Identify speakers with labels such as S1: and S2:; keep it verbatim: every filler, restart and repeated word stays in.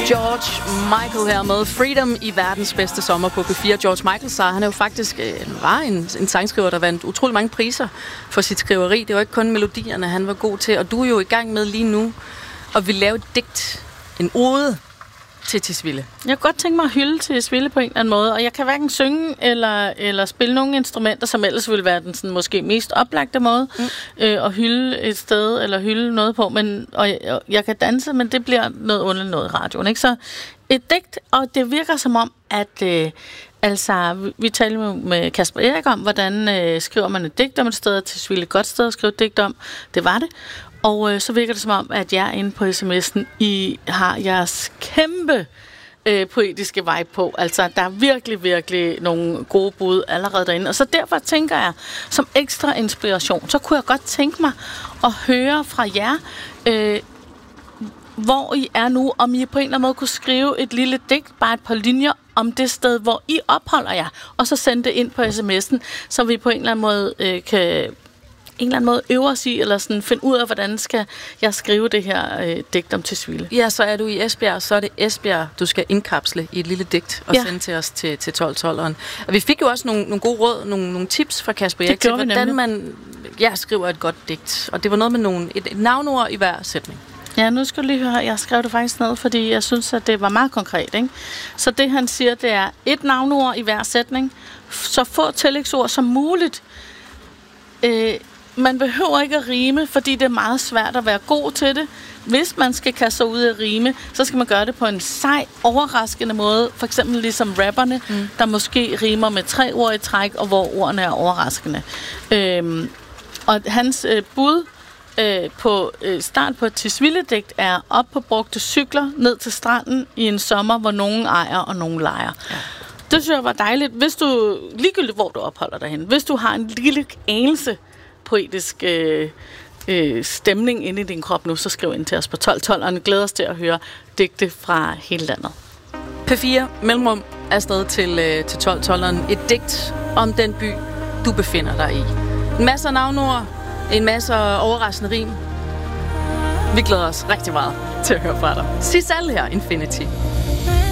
S1: George Michael her med Freedom i verdens bedste sommer på P fire. George Michael sagde, han er jo faktisk øh, var en, en sangskriver, der vandt utrolig mange priser for sit skriveri. Det var ikke kun melodierne, han var god til. Og du er jo i gang med lige nu at vil lave et digt, en ode til Tisvilde.
S2: Jeg kunne godt tænke mig at hylde Tisvilde på en eller anden måde, og jeg kan hverken synge eller, eller spille nogle instrumenter, som ellers ville være den sådan, måske mest oplagte måde mm. øh, at hylde et sted eller hylde noget på. Men, og jeg, og jeg kan danse, men det bliver noget underligt noget i radioen. Ikke? Så et digt, og det virker som om, at øh, altså, vi, vi talte med, med Kasper Erik om, hvordan øh, skriver man et digt om et sted, og Tisvilde et godt sted at skrive et digt om. Det var det. Og øh, så virker det som om, at jeg inde på sms'en, I har jeres kæmpe øh, poetiske vibe på. Altså, der er virkelig, virkelig nogle gode bud allerede derinde. Og så derfor tænker jeg, som ekstra inspiration, så kunne jeg godt tænke mig at høre fra jer, øh, hvor I er nu, om I på en eller anden måde kunne skrive et lille digt, bare et par linjer om det sted, hvor I opholder jer, og så sende det ind på sms'en, så vi på en eller anden måde øh, kan en eller anden måde øve os i, eller sådan finde ud af, hvordan skal jeg skrive det her øh, digt om Tisvilde.
S1: Ja, så er du i Esbjerg, så er det Esbjerg, du skal indkapsle i et lille digt og ja. sende til os til, til tolv tolveren. Og vi fik jo også nogle, nogle gode råd, nogle, nogle tips fra Kasper Erik til, hvordan man ja, skriver et godt digt. Og det var noget med nogle, et, et navnord i hver sætning.
S2: Ja, nu skal du lige høre, jeg skrev det faktisk ned, fordi jeg synes, at det var meget konkret. Ikke? Så det, han siger, det er et navnord i hver sætning, så få tillægsord som muligt. Øh, Man behøver ikke at rime, fordi det er meget svært at være god til det. Hvis man skal kaste sig ud af rime, så skal man gøre det på en sej, overraskende måde. For eksempel ligesom rapperne, mm. der måske rimer med tre ord i træk, og hvor ordene er overraskende. Øhm, og hans øh, bud øh, på øh, start på et Tisvilde-digt er op på brugte cykler, ned til stranden i en sommer, hvor nogen ejer og nogen lejer. Ja. Det synes jeg var dejligt. Hvis du, ligegyldigt hvor du opholder dig hen, hvis du har en lille anelse poetisk øh, øh, stemning inde i din krop nu, så skriv ind til os på tolv tolv, og glæder os til at høre digte fra hele landet.
S1: P fire Mellemrum er afsted til, øh, til tolv tolveren. Et digt om den by, du befinder dig i. En masse navnord, en masse overraskende rim. Vi glæder os rigtig meget til at høre fra dig. Sisal her, Infinity.